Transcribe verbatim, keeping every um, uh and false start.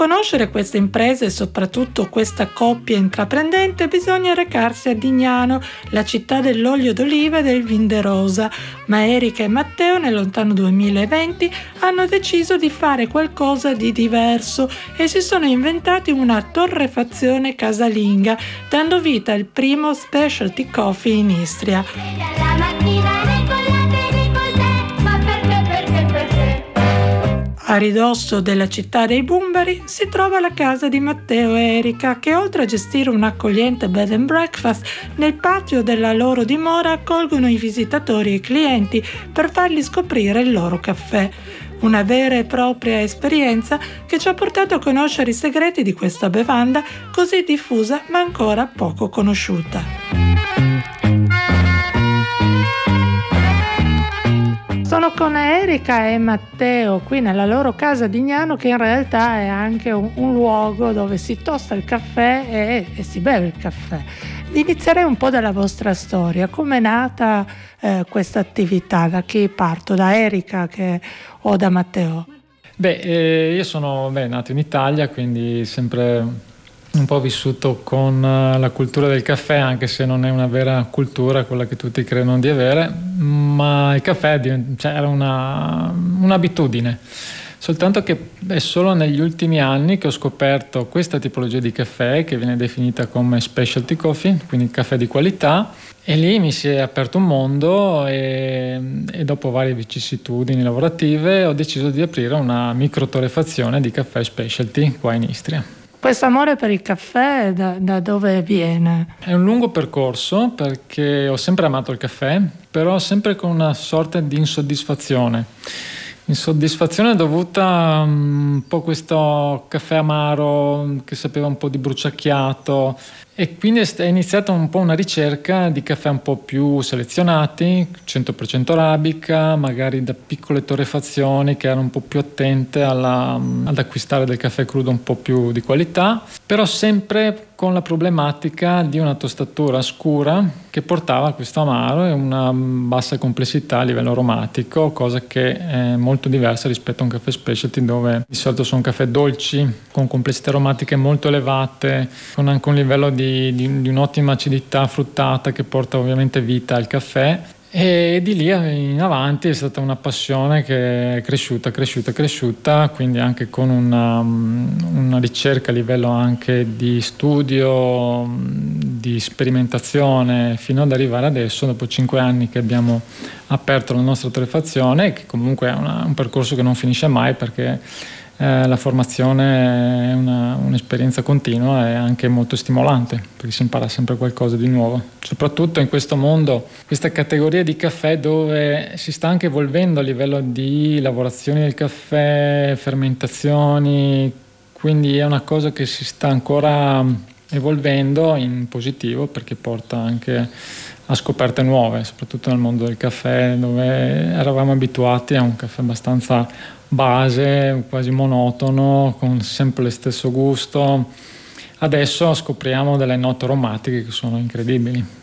conoscere queste imprese e soprattutto questa coppia intraprendente bisogna recarsi a Dignano, la città dell'olio d'oliva e del vin de rosa, ma Erika e Matteo nel lontano duemilaventi hanno deciso di fare qualcosa di diverso e si sono inventati una torrefazione casalinga, dando vita al primo specialty coffee in Istria. A ridosso della città dei Bumbari si trova la casa di Matteo e Erika, che oltre a gestire un accogliente bed and breakfast, nel patio della loro dimora accolgono i visitatori e i clienti per fargli scoprire il loro caffè. Una vera e propria esperienza che ci ha portato a conoscere i segreti di questa bevanda così diffusa ma ancora poco conosciuta. Sono con Erika e Matteo qui nella loro casa a Dignano, che in realtà è anche un, un luogo dove si tosta il caffè e, e si beve il caffè. Inizierei un po' dalla vostra storia. Come è nata eh, questa attività? Da chi parto? Da Erika che, o da Matteo? Beh, eh, io sono beh, nato in Italia, quindi sempre un po' vissuto con la cultura del caffè, anche se non è una vera cultura quella che tutti credono di avere, ma il caffè cioè, era una, un'abitudine. Soltanto che è solo negli ultimi anni che ho scoperto questa tipologia di caffè, che viene definita come specialty coffee, quindi caffè di qualità, e lì mi si è aperto un mondo e, e dopo varie vicissitudini lavorative ho deciso di aprire una microtorrefazione di caffè specialty qua in Istria. Questo amore per il caffè da, da dove viene? È un lungo percorso, perché ho sempre amato il caffè, però sempre con una sorta di insoddisfazione. Insoddisfazione dovuta a un po' questo caffè amaro che sapeva un po' di bruciacchiato, e quindi è iniziata un po' una ricerca di caffè un po' più selezionati, cento per cento arabica, magari da piccole torrefazioni che erano un po' più attente alla, ad acquistare del caffè crudo un po' più di qualità, però sempre con la problematica di una tostatura scura che portava a questo amaro e una bassa complessità a livello aromatico, cosa che è molto diversa rispetto a un caffè specialty, dove di solito sono caffè dolci con complessità aromatiche molto elevate, con anche un livello di Di, di, di un'ottima acidità fruttata che porta ovviamente vita al caffè, e di lì in avanti è stata una passione che è cresciuta, cresciuta, cresciuta, quindi anche con una, una ricerca a livello anche di studio, di sperimentazione, fino ad arrivare adesso, dopo cinque anni che abbiamo aperto la nostra torrefazione, che comunque è una, un percorso che non finisce mai, perché Eh, la formazione è una, un'esperienza continua e anche molto stimolante, perché si impara sempre qualcosa di nuovo, soprattutto in questo mondo, questa categoria di caffè dove si sta anche evolvendo a livello di lavorazioni del caffè, fermentazioni, quindi è una cosa che si sta ancora evolvendo in positivo, perché porta anche a scoperte nuove, soprattutto nel mondo del caffè, dove eravamo abituati a un caffè abbastanza base, quasi monotono, con sempre lo stesso gusto. Adesso scopriamo delle note aromatiche che sono incredibili.